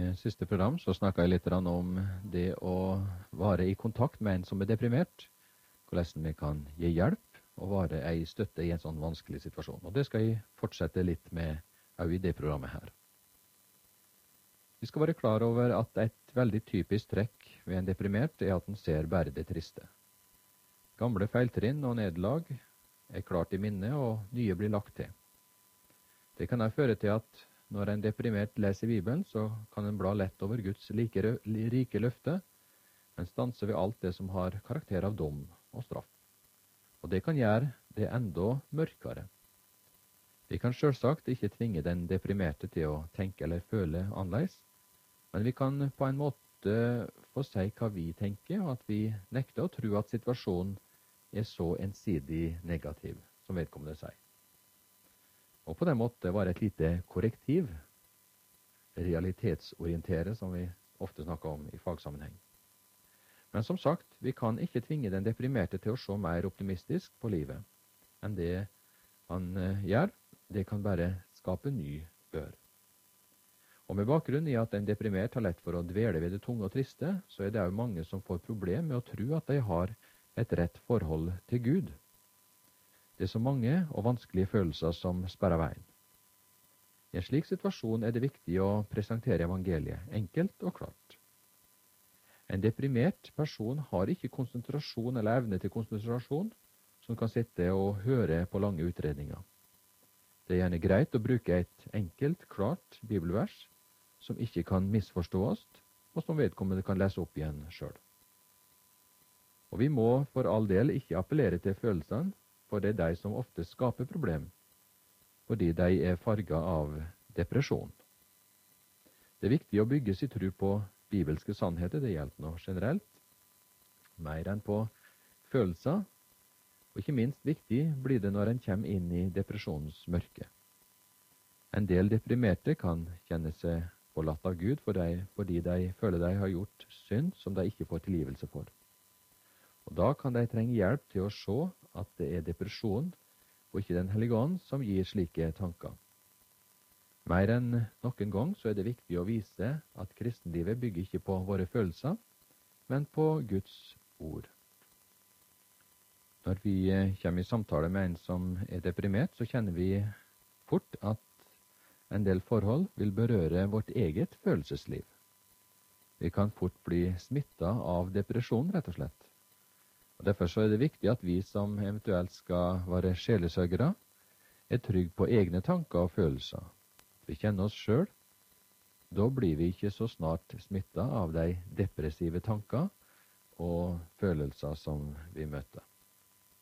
siste program så snakket jeg litt om det å være i kontakt med en som er deprimert, hvordan vi kan gi hjelp og være ei støtte i en sånn vanskelig situasjon. Og det skal jeg fortsette litt med også i det programmet her. Vi skal være klar over at et veldig typisk trekk ved en deprimert er at den ser bare det triste. Gamle feiltrinn og nederlag er klart i minnet, og nye blir lagt til. Det kan også føre til at når en deprimert leser Bibelen, så kan en bla lett over Guds rike løfte, men stanser ved alt det som har karakter av dom og straff. Og det kan gjøre det enda mørkere. Vi kan selvsagt ikke tvinge den deprimerte til å tenke eller føle annerledes, men vi kan på en måte få si hva vi tenker, og at vi nekter å tro at situasjonen er så ensidig negativ, som vedkommende sier. Og på den måte være et lite korrektiv, realitetsorientere, som vi ofte snakker om i fagsammenheng. Men som sagt, vi kan ikke tvinge den deprimerte til å se mer optimistisk på livet enn det han gjør. Det kan bare skape ny bør. Og med bakgrunn i at en deprimert har lett for å dvele ved det tunge og triste, så er det også mange som får problem med å tro at de har et rett forhold til Gud. Det er så mange og vanskelige følelser som sperrer veien. I en slik situasjon er det viktig å presentere evangeliet, enkelt og klart. En deprimert person har ikke konsentrasjon eller evne til konsentrasjon som kan sitte og høre på lange utredninger. Det er gjerne greit å bruke et enkelt, klart bibelvers som ikke kan misforstås, og som vedkommende kan lese opp igjen selv. Og vi må for all del ikke appellere til følelsene, for det er de som ofte skaper problem, fordi de er farget av depresjon. Det er viktig å bygge sin tro på bibelske sannheter, det gjelder nå generelt, mer enn på følelser, og ikke minst viktig blir det når en kommer inn i depresjonens mørke. En del deprimerte kan kjenne seg forlatt av Gud fordi de føler de har gjort synd som de ikke får tilgivelse for. Og da kan de trenge hjelp til å se at det er depresjon, og ikke Den hellige ånd, som gir slike tanker. Mer enn noen gang så er det viktig å vise at kristenlivet bygger ikke på våre følelser, men på Guds ord. Når vi kommer i samtale med en som er deprimert, så kjenner vi fort at en del forhold vil berøre vårt eget følelsesliv. Vi kan fort bli smittet av depresjon, rett og slett. Og derfor så er det viktig at vi som eventuelt skal være sjelesørgere, er trygge på egne tanker og følelser. Vi kjenner oss selv. Da blir vi ikke så snart smittet av de depressive tanker og følelser som vi møter.